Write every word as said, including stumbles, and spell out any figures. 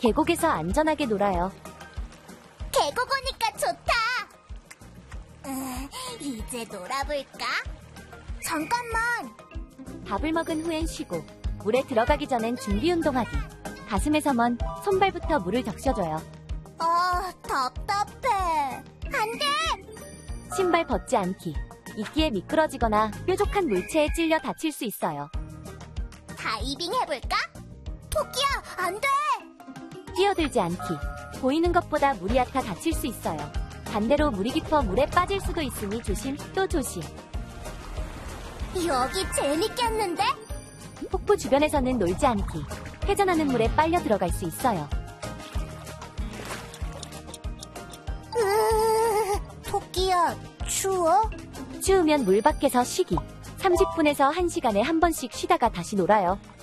계곡에서 안전하게 놀아요. 계곡 오니까 좋다. 으, 이제 놀아볼까? 잠깐만. 밥을 먹은 후엔 쉬고 물에 들어가기 전엔 준비 운동하기. 가슴에서 먼 손발부터 물을 적셔줘요. 아, 답답해. 안 돼! 신발 벗지 않기. 이끼에 미끄러지거나 뾰족한 물체에 찔려 다칠 수 있어요. 다이빙 해볼까? 토끼야, 안 돼! 뛰어들지 않기. 보이는 것보다 물이 얕아 다칠 수 있어요. 반대로 물이 깊어 물에 빠질 수도 있으니 조심 또 조심. 여기 재밌겠는데? 폭포 주변에서는 놀지 않기. 회전하는 물에 빨려 들어갈 수 있어요. 으, 토끼야, 추워? 추우면 물 밖에서 쉬기. 삼십 분에서 한 시간에 한 번씩 쉬다가 다시 놀아요.